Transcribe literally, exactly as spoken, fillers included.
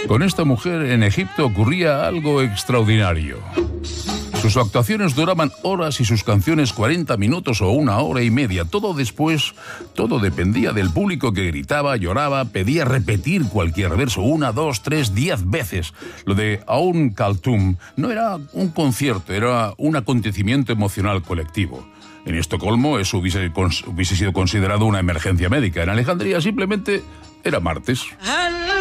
Con esta mujer en Egipto ocurría algo extraordinario. Sus actuaciones duraban horas y sus canciones cuarenta minutos o una hora y media. Todo después, todo dependía del público que gritaba, lloraba, pedía repetir cualquier verso una, dos, tres, diez veces. Lo de Aum Kaltum no era un concierto, era un acontecimiento emocional colectivo. En Estocolmo eso hubiese, hubiese sido considerado una emergencia médica. En Alejandría simplemente era martes.